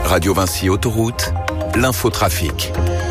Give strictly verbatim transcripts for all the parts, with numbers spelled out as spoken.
Radio Vinci Autoroute, l'infotrafic.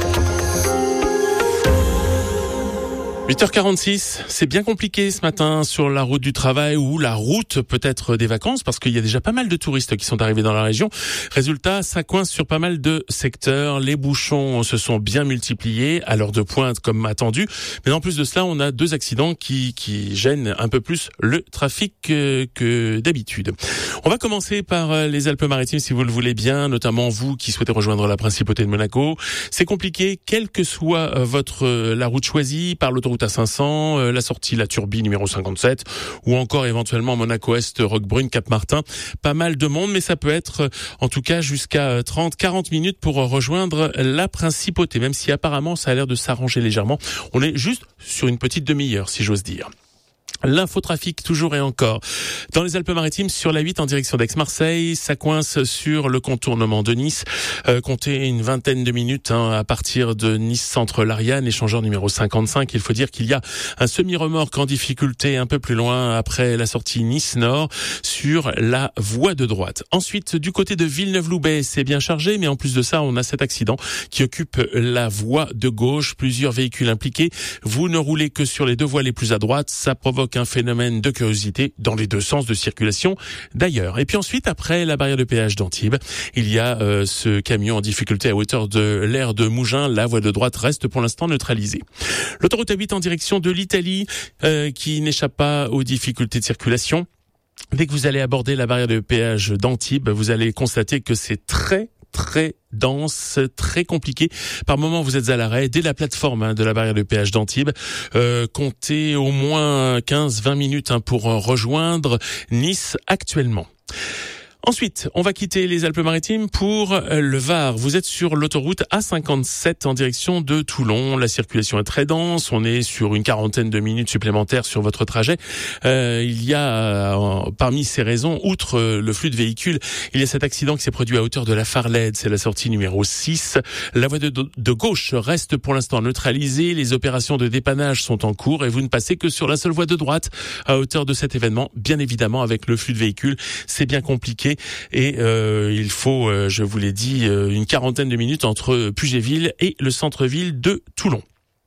huit heures quarante-six, c'est bien compliqué ce matin sur la route du travail ou la route peut-être des vacances parce qu'il y a déjà pas mal de touristes qui sont arrivés dans la région. Résultat, ça coince sur pas mal de secteurs. Les bouchons se sont bien multipliés à l'heure de pointe comme attendu. Mais en plus de cela, on a deux accidents qui, qui gênent un peu plus le trafic que, que d'habitude. On va commencer par les Alpes-Maritimes si vous le voulez bien, notamment vous qui souhaitez rejoindre la principauté de Monaco. C'est compliqué, quelle que soit votre la route choisie par l'autoroute à cinq cents, euh, la sortie La Turbie numéro cinquante-sept ou encore éventuellement Monaco-Est, Roquebrune, Cap-Martin. Pas mal de monde, mais ça peut être euh, en tout cas jusqu'à trente à quarante minutes pour euh, rejoindre la principauté, même si apparemment ça a l'air de s'arranger légèrement. On est juste sur une petite demi-heure, si j'ose dire. L'infotrafic toujours et encore. Dans les Alpes-Maritimes, sur la huit en direction d'Aix-Marseille, ça coince sur le contournement de Nice. Euh, comptez une vingtaine de minutes hein, à partir de Nice-Centre-Lariane, échangeur numéro cinquante-cinq. Il faut dire qu'il y a un semi-remorque en difficulté un peu plus loin après la sortie Nice-Nord sur la voie de droite. Ensuite, du côté de Villeneuve-Loubet, c'est bien chargé, mais en plus de ça, on a cet accident qui occupe la voie de gauche. Plusieurs véhicules impliqués. Vous ne roulez que sur les deux voies les plus à droite. Ça provoque un phénomène de curiosité dans les deux sens de circulation d'ailleurs. Et puis ensuite, après la barrière de péage d'Antibes, il y a euh, ce camion en difficulté à hauteur de l'aire de Mougins. La voie de droite reste pour l'instant neutralisée. L'autoroute A huit en direction de l'Italie euh, qui n'échappe pas aux difficultés de circulation. Dès que vous allez aborder la barrière de péage d'Antibes, vous allez constater que c'est très très dense, très compliqué. Par moment, vous êtes à l'arrêt dès la plateforme hein, de la barrière de péage d'Antibes. Euh, comptez au moins quinze à vingt minutes hein, pour rejoindre Nice actuellement. Ensuite, on va quitter les Alpes-Maritimes pour le Var. Vous êtes sur l'autoroute A cinquante-sept en direction de Toulon. La circulation est très dense. On est sur une quarantaine de minutes supplémentaires sur votre trajet. Euh, il y a, euh, parmi ces raisons, outre euh, le flux de véhicules, il y a cet accident qui s'est produit à hauteur de la Farlède. C'est la sortie numéro six. La voie de, de gauche reste pour l'instant neutralisée. Les opérations de dépannage sont en cours et vous ne passez que sur la seule voie de droite à hauteur de cet événement. Bien évidemment, avec le flux de véhicules, c'est bien compliqué. Et euh, il faut, euh, je vous l'ai dit, euh, une quarantaine de minutes entre Puget-Ville et le centre-ville de Toulon.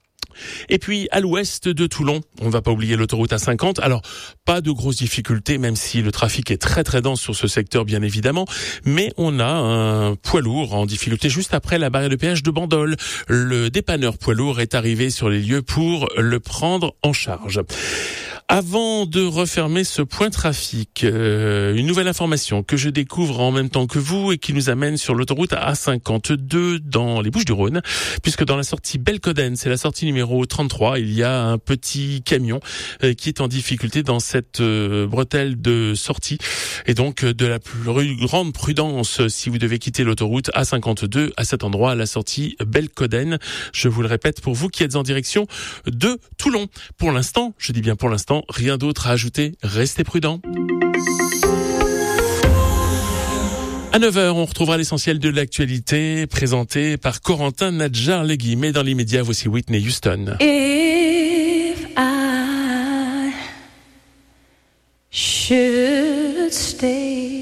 Et puis à l'ouest de Toulon, on ne va pas oublier l'autoroute A cinquante. Alors, pas de grosses difficultés, même si le trafic est très très dense sur ce secteur, bien évidemment. Mais on a un poids lourd en difficulté juste après la barrière de péage de Bandol. Le dépanneur poids lourd est arrivé sur les lieux pour le prendre en charge. Avant de refermer ce point trafic, euh, une nouvelle information que je découvre en même temps que vous et qui nous amène sur l'autoroute A cinquante-deux dans les Bouches-du-Rhône, puisque dans la sortie Belcoden, c'est la sortie numéro trente-trois, il y a un petit camion euh, qui est en difficulté dans cette euh, bretelle de sortie. Et donc de la plus grande prudence si vous devez quitter l'autoroute A cinquante-deux à cet endroit, la sortie Belcoden. Je vous le répète pour vous qui êtes en direction de Toulon. Pour l'instant, je dis bien pour l'instant, rien d'autre à ajouter, restez prudents. À neuf heures, on retrouvera l'essentiel de l'actualité présenté par Corentin Nadjar-Legui. Mais dans l'immédiat, voici Whitney Houston. If I should stay